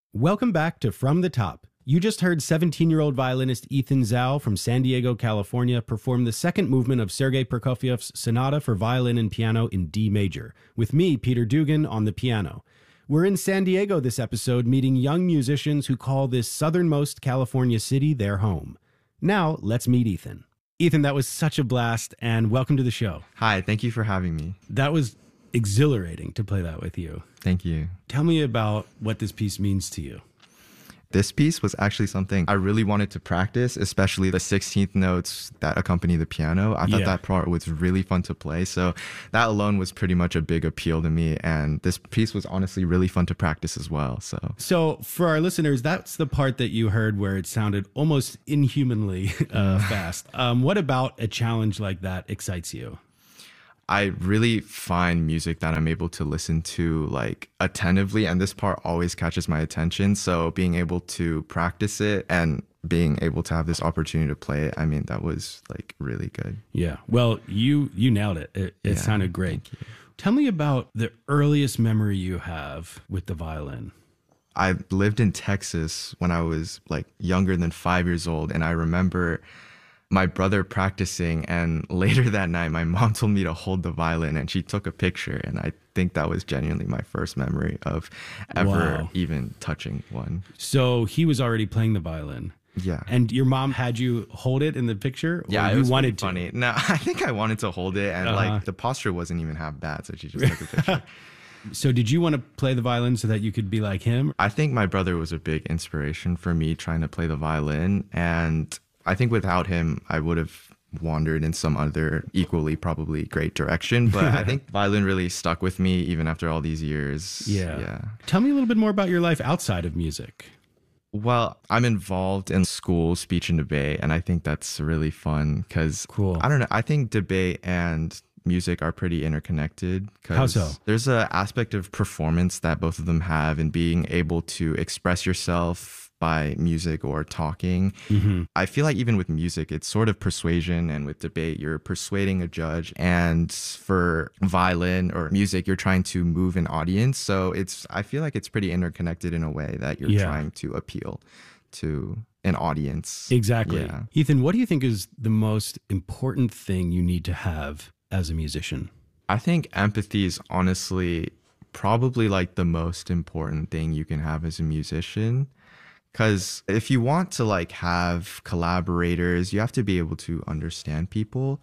Welcome back to From the Top. You just heard 17-year-old violinist Ethan Zhao from San Diego, California, perform the second movement of Sergei Prokofiev's Sonata for Violin and Piano in D major, with me, Peter Dugan, on the piano. We're in San Diego this episode, meeting young musicians who call this southernmost California city their home. Now, let's meet Ethan. Ethan, that was such a blast, and welcome to the show. Hi, thank you for having me. That was exhilarating to play that with you. Thank you. Tell me about what this piece means to you. This piece was actually something I really wanted to practice, especially the 16th notes that accompany the piano. I thought that part was really fun to play. So that alone was pretty much a big appeal to me. And this piece was honestly really fun to practice as well. So for our listeners, that's the part that you heard where it sounded almost inhumanly fast. What about a challenge like that excites you? I really find music that I'm able to listen to like attentively, and this part always catches my attention. So being able to practice it and being able to have this opportunity to play it, I mean, that was like really good. Yeah. Well, you nailed it. It sounded great. Tell me about the earliest memory you have with the violin. I lived in Texas when I was like younger than 5 years old, and I remember my brother practicing, and later that night my mom told me to hold the violin and she took a picture, and I think that was genuinely my first memory of ever even touching one. So he was already playing the violin. Yeah. And your mom had you hold it in the picture? Yeah, or it was you wanted funny. No, I think I wanted to hold it, and like the posture wasn't even half bad, so she just took a picture. So did you want to play the violin so that you could be like him? I think my brother was a big inspiration for me trying to play the violin, and I think without him, I would have wandered in some other equally probably great direction. But I think violin really stuck with me even after all these years. Yeah. Tell me a little bit more about your life outside of music. Well, I'm involved in school speech and debate, and I think that's really fun because I don't know. I think debate and music are pretty interconnected. How so? There's an aspect of performance that both of them have, and being able to express yourself by music or talking. I feel like even with music, it's sort of persuasion, and with debate, you're persuading a judge. And for violin or music, you're trying to move an audience. So I feel like it's pretty interconnected in a way that you're trying to appeal to an audience. Exactly. Yeah. Ethan, what do you think is the most important thing you need to have as a musician? I think empathy is honestly probably like the most important thing you can have as a musician. Because if you want to like have collaborators, you have to be able to understand people.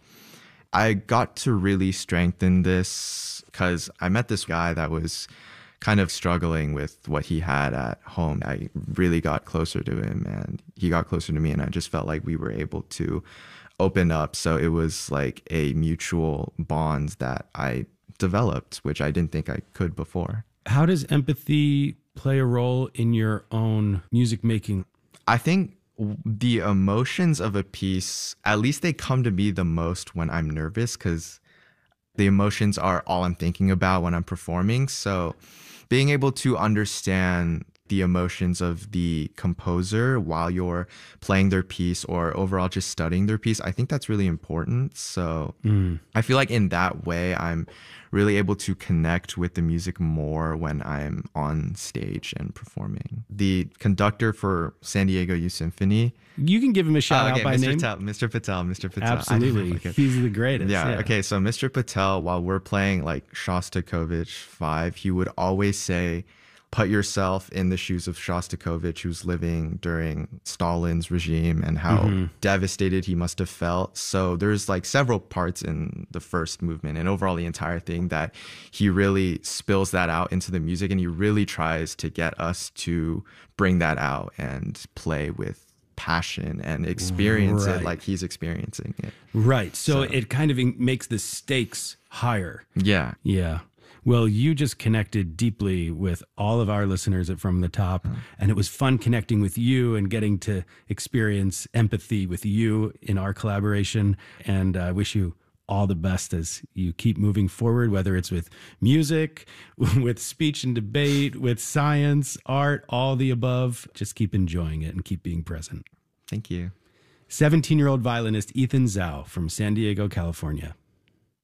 I got to really strengthen this because I met this guy that was kind of struggling with what he had at home. I really got closer to him, and he got closer to me, and I just felt like we were able to open up. So it was like a mutual bond that I developed, which I didn't think I could before. How does empathy play a role in your own music making? I think the emotions of a piece, at least they come to me the most when I'm nervous, because the emotions are all I'm thinking about when I'm performing. So being able to understand the emotions of the composer while you're playing their piece, or overall just studying their piece, I think that's really important. So I feel like in that way, I'm really able to connect with the music more when I'm on stage and performing. The conductor for San Diego Youth Symphony. You can give him a shout out by name. Mr. Patel. Absolutely. He's the greatest. Yeah. Okay. So Mr. Patel, while we're playing like Shostakovich 5, he would always say, put yourself in the shoes of Shostakovich, who's living during Stalin's regime, and how devastated he must have felt. So there's like several parts in the first movement and overall the entire thing that he really spills that out into the music, and he really tries to get us to bring that out and play with passion and experience it like he's experiencing it. Right. So it kind of makes the stakes higher. Yeah. Yeah. Well, you just connected deeply with all of our listeners at From the Top, and it was fun connecting with you and getting to experience empathy with you in our collaboration. And I wish you all the best as you keep moving forward, whether it's with music, with speech and debate, with science, art, all the above. Just keep enjoying it and keep being present. Thank you. 17-year-old violinist Ethan Zhao from San Diego, California.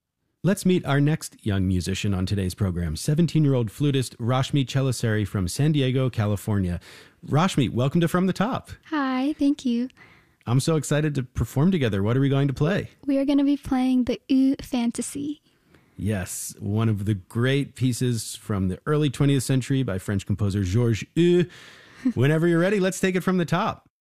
Let's meet our next young musician on today's program, 17-year-old flutist Rashmi Chelasari from San Diego, California. Rashmi, welcome to From the Top. Hi, thank you. I'm so excited to perform together. What are we going to play? We are going to be playing the Fantasy. Yes, one of the great pieces from the early 20th century by French composer Georges. Whenever you're ready, let's take it from the top.